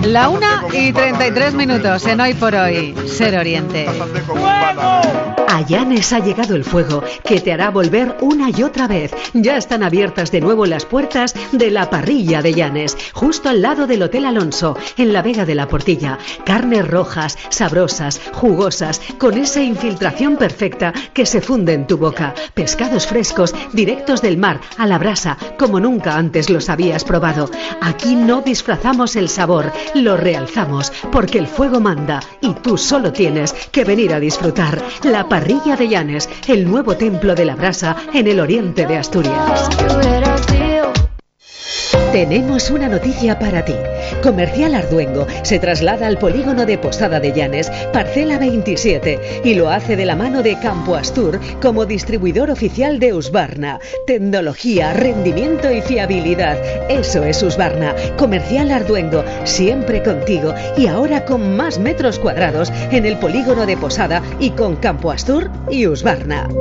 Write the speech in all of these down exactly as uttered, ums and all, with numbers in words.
La una y treinta y tres minutos en Hoy por Hoy, Ser Oriente. A Llanes ha llegado el fuego que te hará volver una y otra vez. Ya están abiertas de nuevo las puertas de la parrilla de Llanes, justo al lado del Hotel Alonso, en la Vega de la Portilla. Carnes rojas, sabrosas, jugosas, con esa infiltración perfecta que se funde en tu boca. Pescados frescos, directos del mar, a la brasa, como nunca antes los habías probado. Aquí no disfrazamos el sabor, lo realzamos, porque el fuego manda y tú solo tienes que venir a disfrutar. La parrilla de Llanes, el nuevo templo de la brasa en el oriente de Asturias. Tenemos una noticia para ti. Comercial Arduengo se traslada al polígono de Posada de Llanes, parcela veintisiete, y lo hace de la mano de Campo Astur como distribuidor oficial de Husqvarna. Tecnología, rendimiento y fiabilidad. Eso es Husqvarna. Comercial Arduengo, siempre contigo y ahora con más metros cuadrados en el polígono de Posada y con Campo Astur y Husqvarna.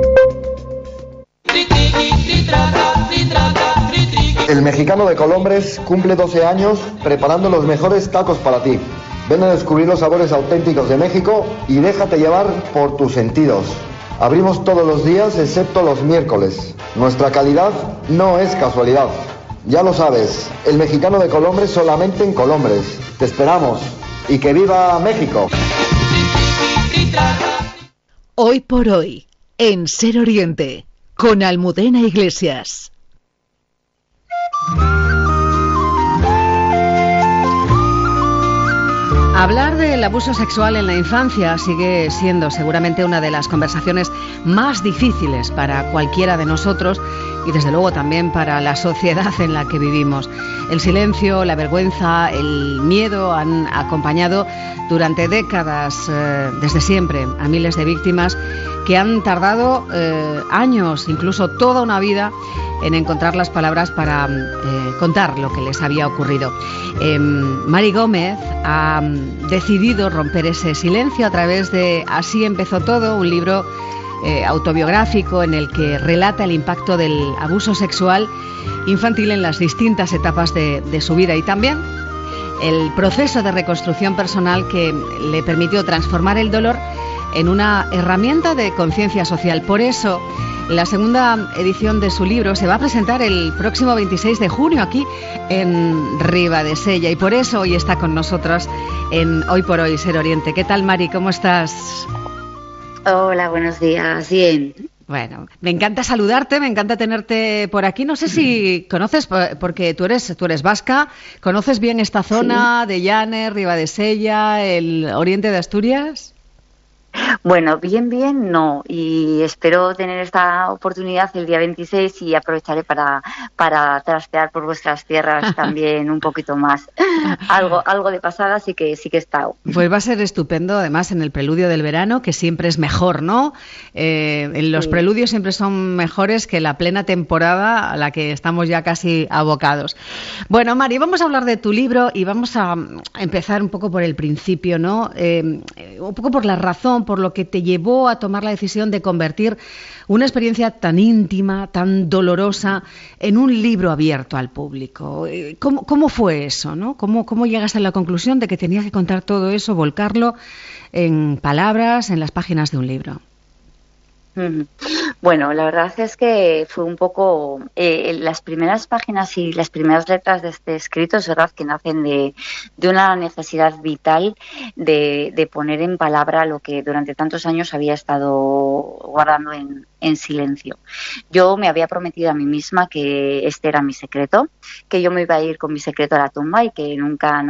El Mexicano de Colombres cumple doce años preparando los mejores tacos para ti. Ven a descubrir los sabores auténticos de México y déjate llevar por tus sentidos. Abrimos todos los días excepto los miércoles. Nuestra calidad no es casualidad. Ya lo sabes, el Mexicano de Colombres solamente en Colombres. Te esperamos y que viva México. Hoy por Hoy, en Ser Oriente, con Almudena Iglesias. Hablar del abuso sexual en la infancia sigue siendo seguramente una de las conversaciones más difíciles para cualquiera de nosotros y desde luego también para la sociedad en la que vivimos. El silencio, la vergüenza, el miedo han acompañado durante décadas, eh, desde siempre, a miles de víctimas que han tardado eh, años, incluso toda una vida, en encontrar las palabras para eh, contar lo que les había ocurrido. Eh, Mari Gómez ha decidido romper ese silencio a través de Así empezó todo, un libro eh, autobiográfico en el que relata el impacto del abuso sexual infantil en las distintas etapas de, de su vida y también el proceso de reconstrucción personal que le permitió transformar el dolor en una herramienta de conciencia social. Por eso, la segunda edición de su libro se va a presentar el próximo veintiséis de junio aquí en Ribadesella y por eso hoy está con nosotros en Hoy por Hoy Ser Oriente. ¿Qué tal, Mari? ¿Cómo estás? Hola, buenos días. Bien. Bueno, me encanta saludarte, me encanta tenerte por aquí. No sé si conoces, porque tú eres tú eres vasca, ¿conoces bien esta zona sí. de Llanes, Ribadesella, el oriente de Asturias? Bueno, bien, bien, no. Y espero tener esta oportunidad el día veintiséis y aprovecharé para, para trastear por vuestras tierras también un poquito más. Algo, algo de pasada sí que sí que he estado. Pues va a ser estupendo, además, en el preludio del verano, que siempre es mejor, ¿no? Eh, los sí. preludios siempre son mejores que la plena temporada a la que estamos ya casi abocados. Bueno, Mari, vamos a hablar de tu libro y vamos a empezar un poco por el principio, ¿no? Eh, un poco por la razón, por lo que te llevó a tomar la decisión de convertir una experiencia tan íntima, tan dolorosa, en un libro abierto al público. ¿Cómo, cómo fue eso, ¿no? ¿Cómo, cómo llegaste a la conclusión de que tenías que contar todo eso, volcarlo en palabras, en las páginas de un libro? Bueno, la verdad es que fue un poco eh, las primeras páginas y las primeras letras de este escrito, es verdad que nacen de, de una necesidad vital de, de poner en palabra lo que durante tantos años había estado guardando en, en silencio. Yo me había prometido a mí misma que este era mi secreto, que yo me iba a ir con mi secreto a la tumba y que nunca